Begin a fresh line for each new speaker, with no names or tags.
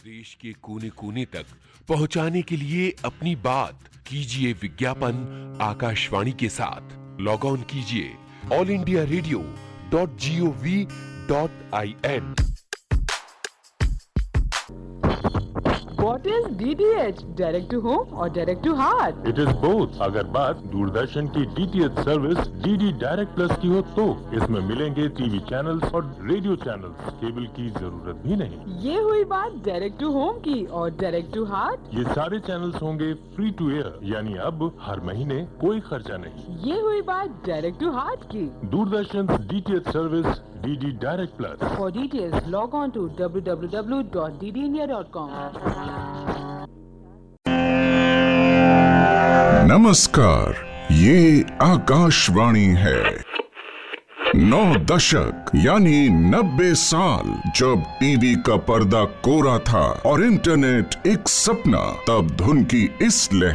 देश के कोने कोने तक पहुंचाने के लिए अपनी बात कीजिए विज्ञापन आकाशवाणी के साथ। लॉग ऑन कीजिए allindiaradio.gov.in।
What is DTH? Direct to home or direct to heart?
It is both। अगर बात दूरदर्शन की DTH service DD direct plus की हो तो इसमें मिलेंगे टीवी चैनल्स और रेडियो चैनल्स। केबल की जरूरत भी नहीं।
ये हुई बात डायरेक्ट टू होम की। और डायरेक्ट टू हार्ट?
ये सारे चैनल्स होंगे फ्री टू एयर, यानी अब हर महीने कोई खर्चा नहीं।
ये हुई बात डायरेक्ट टू हार्ट की।
Doordarshan DTH service DD direct plus.
For details, log on to www.ddindia.com।
नमस्कार, ये आकाशवाणी है। 9 दशक यानी 90 साल जब टीवी का पर्दा कोरा था और इंटरनेट एक सपना, तब धुन की इस लहर